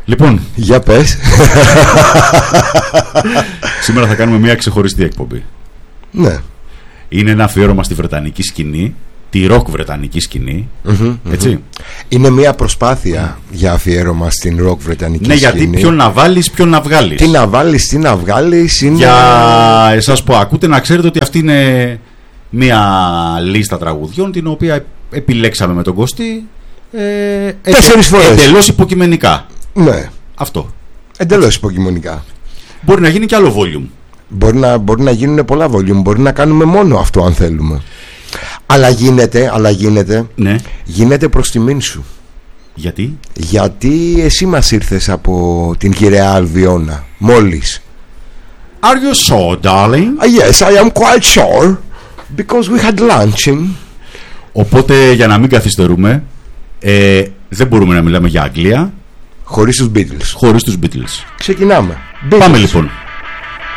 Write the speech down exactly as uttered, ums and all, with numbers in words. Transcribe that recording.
Λοιπόν, για πες. σήμερα θα κάνουμε μια ξεχωριστή εκπομπή. Ναι. Είναι ένα αφιέρωμα στη βρετανική σκηνή, τη ροκ βρετανική σκηνή. Mm-hmm, έτσι. Mm-hmm. Είναι μια προσπάθεια mm. για αφιέρωμα στην ροκ βρετανική ναι, σκηνή. Ναι, γιατί ποιο να βάλεις, ποιο να βγάλεις. Τι να βάλεις, τι να βγάλεις. Είναι... Για εσάς που ακούτε, να ξέρετε ότι αυτή είναι μια λίστα τραγουδιών την οποία επιλέξαμε με τον Κωστή. Ε, Τέσσερις φορές. Εντελώς υποκειμενικά. Ναι. Αυτό. Εντελώς υποκειμενικά. Μπορεί να γίνει και άλλο volume. Μπορεί να, μπορεί να γίνουν πολλά volume. Μπορεί να κάνουμε μόνο αυτό αν θέλουμε. Αλλά γίνεται, αλλά γίνεται, ναι. γίνεται προς τιμήν σου. Γιατί? Γιατί εσύ μας ήρθες από την Κυραία Αλβιώνα. Μόλις. Are you sure, darling? Uh, yes, I am quite sure. Because we had lunch. Οπότε για να μην καθυστερούμε, ε, δεν μπορούμε να μιλάμε για Αγγλία χωρίς τους Beatles. Χωρίς τους Beatles. Ξεκινάμε. Beatles. Πάμε λοιπόν.